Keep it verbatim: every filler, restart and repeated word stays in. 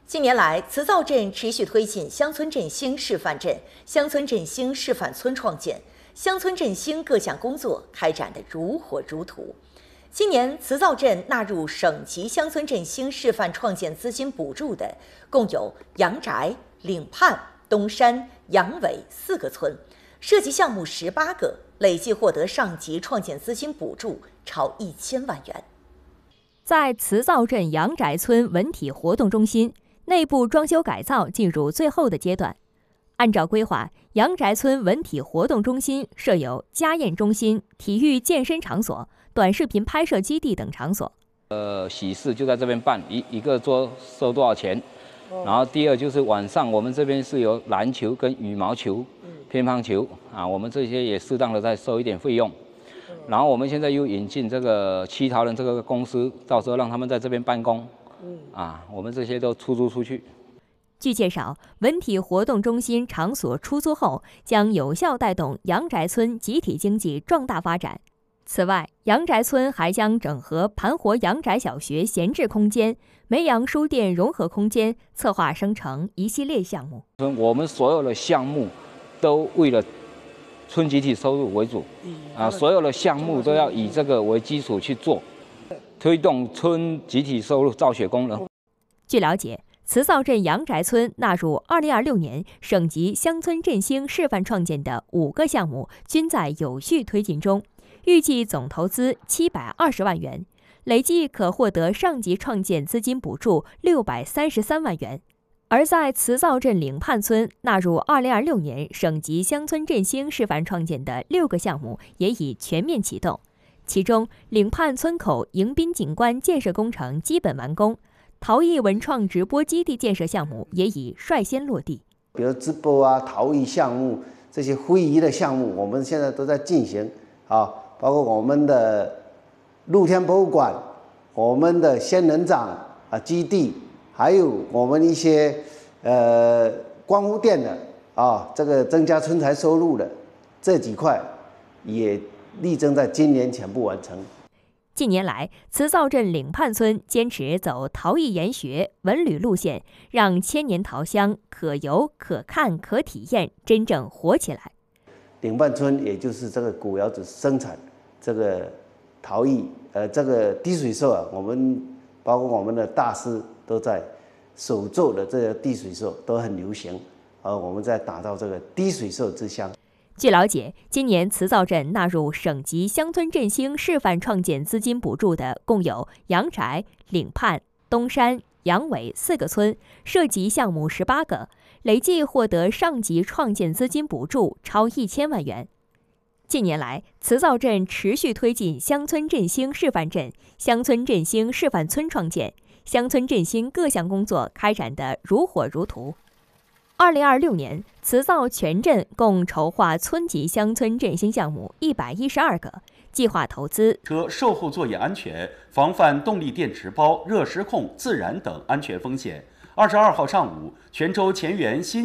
近年来，慈灶镇持续推进乡村振兴示范镇、乡村振兴示范村创建，乡村振兴各项工作开展得如火如荼。今年，慈灶镇纳入省级乡村振兴示范创建资金补助的共有杨宅、岭畔、东山、杨尾四个村，涉及项目十八个，累计获得上级创建资金补助超一千万元。 在慈灶镇杨宅村文体活动中心，内部装修改造进入最后的阶段。按照规划，杨宅村文体活动中心设有家宴中心、体育健身场所、短视频拍摄基地等场所。 呃，喜事就在这边办，一一个桌收多少钱？然后第二就是晚上我们这边是有篮球跟羽毛球、乒乓球啊，我们这些也适当的再收一点费用。然后我们现在又引进这个七桃人这个公司，到时候让他们在这边办公。啊，我们这些都出租出去。 据介绍，文体活动中心场所出租后，将有效带动杨宅村集体经济壮大发展。此外，杨宅村还将整合盘活杨宅小学闲置空间、梅阳书店融合空间，策划生成一系列项目。 我们所有的项目都为了村集体收入为主，啊，所有的项目都要以这个为基础去做。推动村集体收入造血功能。 据了解，慈灶镇杨宅村纳入二零二六年省级乡村振兴示范创建的五个项目均在有序推进中，预计总投资七百二十万元，累计可获得上级创建资金补助六百三十三万元。而在慈灶镇岭畔村纳入二零二六年省级乡村振兴示范创建的六个项目也已全面启动。其中，岭畔村口迎宾景观建设工程基本完工，陶艺文创直播基地建设项目也已率先落地。 比如直播啊、陶艺项目这些非遗的项目，我们现在都在进行啊，包括我们的露天博物馆、我们的仙人掌啊基地，还有我们一些呃光伏店的啊，这个增加村财收入的这几块也力争在今年全部完成。 近年来，慈灶镇岭畔村坚持走陶艺研学、文旅路线，让千年陶香可游、可看、可体验真正活起来。 岭畔村也就是这个古窑子生产这个陶艺，呃，这个滴水兽啊，我们包括我们的大师都在手做的这个滴水兽都很流行，而我们在打造这个滴水兽之乡。 据了解，今年慈灶镇纳入省级乡村振兴示范创建资金补助的共有杨宅、岭畔、东山、杨尾四个村，涉及项目十八个，累计获得上级创建资金补助超一千万元。近年来，慈灶镇持续推进乡村振兴示范镇、乡村振兴示范村创建，乡村振兴各项工作开展得如火如荼。二零二六年，慈灶全镇共筹划村级乡村振兴项目一百一十二个，计划投资车售后作业安全，防范动力电池包、热失控、自燃等安全风险。二十二号上午，泉州乾源新